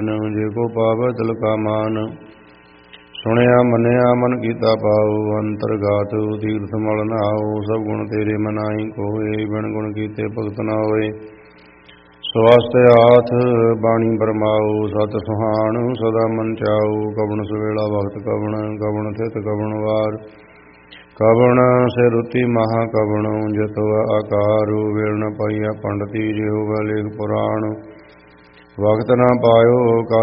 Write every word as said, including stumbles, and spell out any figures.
ਜੇ ਕੋ ਪਾਵੈ ਤਿਲ ਕਾ ਮਾਨ। ਸੁਣਿਆ ਮੰਨਿਆ ਮਨ ਕੀਤਾ ਪਾਉ, ਅੰਤਰਗਾਤ ਤੀਰਥ ਮਲ ਨਹਾਉ। ਸਭ ਗੁਣ ਤੇਰੇ ਮਨਾਈ ਕੋਇ, ਬਿਨ ਗੁਣ ਕੀਤੇ ਭਗਤ ਨ ਹੋਏ। ਸਵਸਤ ਹਾਥ ਬਾਣੀ ਬਰਮਾਉ, ਸਤ ਸੁਹਾਣ ਸਦਾ ਮਨ ਚਾਉ। ਕਵਣ ਸਵੇਲਾ ਵਕਤ ਕਵਣ, ਕਵਣ ਥਿਤ ਕਵਣ ਵਾਰ। ਕਵਣ ਸੇ ਰੁਤੀ ਮਹਾ ਕਵਣ, ਜਤੁ ਆਕਾਰ। ਵੇਲ ਨ ਪਾਈਆ ਪੰਡਤੀ, ਜਿਹੋ ਲੇਖ ਪੁਰਾਣ। ਵਕਤ ਨ ਪਾਇਓ